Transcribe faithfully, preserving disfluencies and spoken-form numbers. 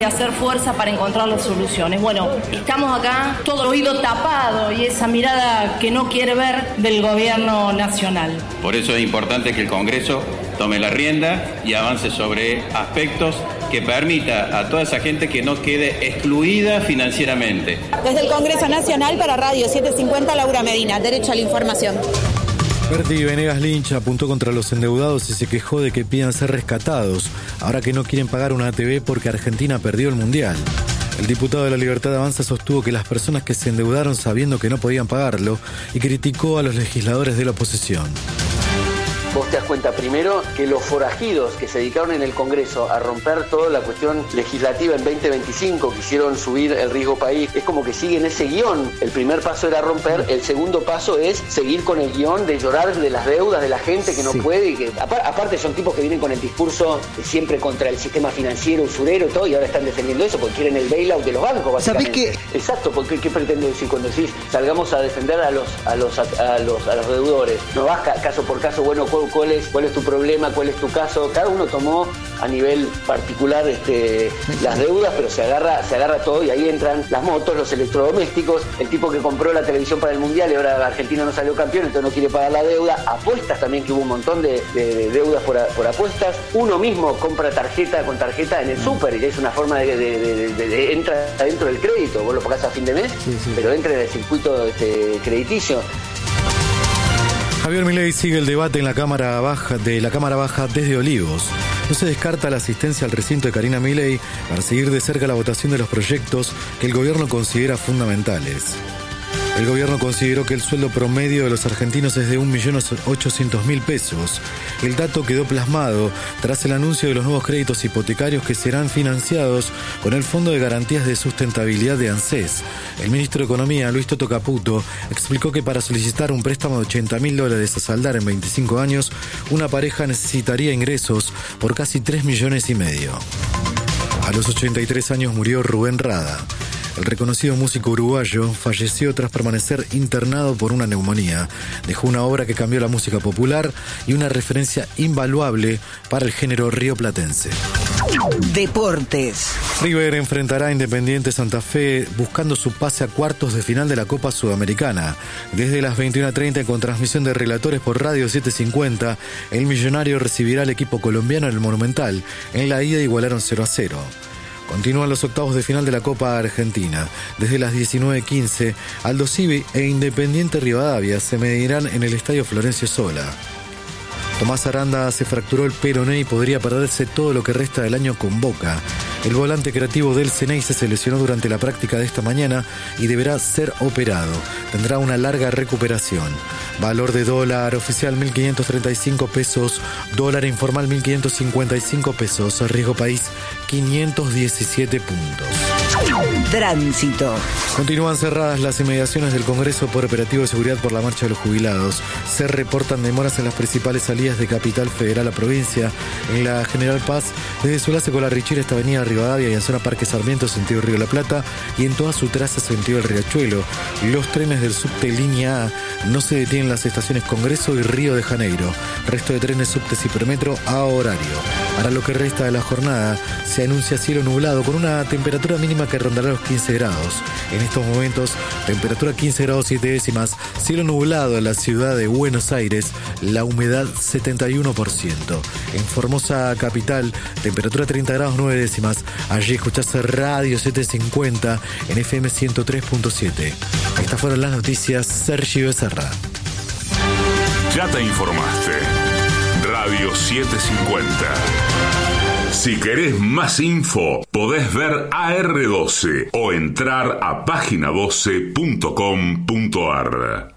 hacer fuerza para encontrar las soluciones. Bueno, estamos acá, todo el oído tapado y esa mirada que no quiere ver del gobierno nacional. Por eso es importante que el Congreso tome la rienda y avance sobre aspectos que permita a toda esa gente que no quede excluida financieramente. Desde el Congreso Nacional para Radio setecientos cincuenta, Laura Medina, Derecho a la Información. Berti Venegas Lynch apuntó contra los endeudados y se quejó de que pidan ser rescatados, ahora que no quieren pagar una A T V porque Argentina perdió el Mundial. El diputado de La Libertad Avanza sostuvo que las personas que se endeudaron sabiendo que no podían pagarlo y criticó a los legisladores de la oposición. Vos te das cuenta primero que los forajidos que se dedicaron en el Congreso a romper toda la cuestión legislativa en veinte veinticinco, quisieron subir el riesgo país, es como que siguen ese guión. El primer paso era romper, el segundo paso es seguir con el guión de llorar de las deudas de la gente que no sí. puede. Y que, aparte son tipos que vienen con el discurso siempre contra el sistema financiero, usurero y todo, y ahora están defendiendo eso porque quieren el bailout de los bancos, básicamente. ¿Sabés qué? Exacto, porque ¿qué pretendo decir cuando decís salgamos a defender a los a los a, a los a los deudores? No vas ca- caso por caso, bueno, ¿Cuál es, cuál es tu problema, cuál es tu caso? Cada uno tomó a nivel particular este, las deudas, pero se agarra, se agarra todo y ahí entran las motos, los electrodomésticos, el tipo que compró la televisión para el Mundial y ahora Argentina no salió campeón, entonces no quiere pagar la deuda. Apuestas también, que hubo un montón de, de, de deudas por, por apuestas. Uno mismo compra tarjeta con tarjeta en el súper y es una forma de, de, de, de, de entra dentro del crédito. Vos lo pagás a fin de mes, sí, sí. pero entra en el circuito este, crediticio. Javier Milei sigue el debate en la Cámara Baja de la Cámara Baja desde Olivos. No se descarta la asistencia al recinto de Karina Milei para seguir de cerca la votación de los proyectos que el gobierno considera fundamentales. El gobierno consideró que el sueldo promedio de los argentinos es de un millón ochocientos mil pesos. El dato quedó plasmado tras el anuncio de los nuevos créditos hipotecarios que serán financiados con el Fondo de Garantías de Sustentabilidad de ANSES. El ministro de Economía, Luis Toto Caputo, explicó que para solicitar un préstamo de ochenta mil dólares a saldar en veinticinco años, una pareja necesitaría ingresos por casi tres millones y medio. A los ochenta y tres años murió Rubén Rada. El reconocido músico uruguayo falleció tras permanecer internado por una neumonía. Dejó una obra que cambió la música popular y una referencia invaluable para el género rioplatense. Deportes. River enfrentará a Independiente Santa Fe buscando su pase a cuartos de final de la Copa Sudamericana. Desde las veintiuna treinta con transmisión de relatores por Radio setecientos cincuenta, el millonario recibirá al equipo colombiano en el Monumental. En la ida igualaron cero a cero. Continúan los octavos de final de la Copa Argentina. Desde las diecinueve quince, Aldo Civi e Independiente Rivadavia se medirán en el Estadio Florencio Sola. Tomás Aranda se fracturó el peroné y podría perderse todo lo que resta del año con Boca. El volante creativo del Ceneice se lesionó durante la práctica de esta mañana y deberá ser operado. Tendrá una larga recuperación. Valor de dólar oficial mil quinientos treinta y cinco pesos, dólar informal mil quinientos cincuenta y cinco pesos, riesgo país quinientos diecisiete puntos. Tránsito. Continúan cerradas las inmediaciones del Congreso por operativo de seguridad por la marcha de los jubilados. Se reportan demoras en las principales salidas de Capital Federal a provincia. En la General Paz, desde Sulace con la Richera hasta Avenida Rivadavia y en zona Parque Sarmiento, sentido Río de la Plata, y en toda su traza, sentido el Riachuelo. Los trenes del subte línea A no se detienen en las estaciones Congreso y Río de Janeiro. Resto de trenes subtes y Hipermetro a horario. Para lo que resta de la jornada, se anuncia cielo nublado con una temperatura mínima que rondará los quince grados. En estos momentos, temperatura quince grados siete décimas, cielo nublado en la ciudad de Buenos Aires, la humedad setenta y uno por ciento. En Formosa capital, temperatura treinta grados nueve décimas. Allí escuchás Radio setecientos cincuenta en F M ciento tres punto siete. Estas fueron las noticias. Sergio Becerra. Ya te informaste. Radio setecientos cincuenta. Si querés más info, podés ver A R doce o entrar a página doce punto com punto ar.